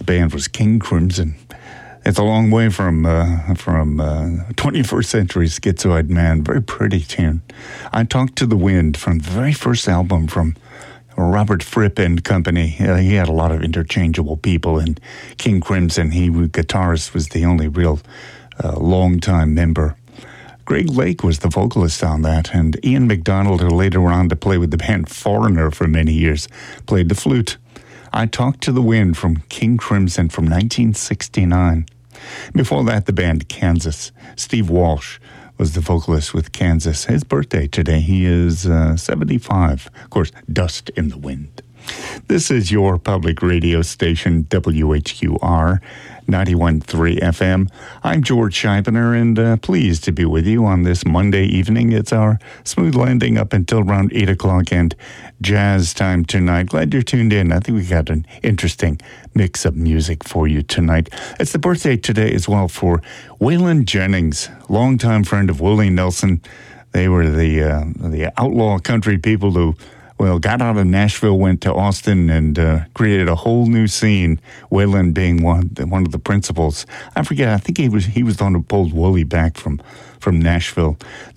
band was King Crimson. It's a long way from 21st Century Schizoid Man. Very pretty tune. I Talk to the Wind from the very first album from Robert Fripp and Company. He had a lot of interchangeable people in King Crimson. Guitarist, was the only real long-time member. Greg Lake was the vocalist on that, and Ian MacDonald, who later went on to play with the band Foreigner for many years, played the flute. I Talk to the Wind from King Crimson from 1969. Before that, the band Kansas. Steve Walsh was the vocalist with Kansas. His birthday today. He is 75. Of course, Dust in the Wind. This is your public radio station, WHQR 91.3 FM. I'm George Scheibner, and pleased to be with you on this Monday evening. It's our smooth landing up until around 8 o'clock and jazz time tonight. Glad you're tuned in. I think we got an interesting mix of music for you tonight. It's the birthday today as well for Waylon Jennings, longtime friend of Willie Nelson. They were the outlaw country people who got out of Nashville, went to Austin, and created a whole new scene. Waylon being one of the principals. I forget. I think he was the one who pulled Willie back from Nashville.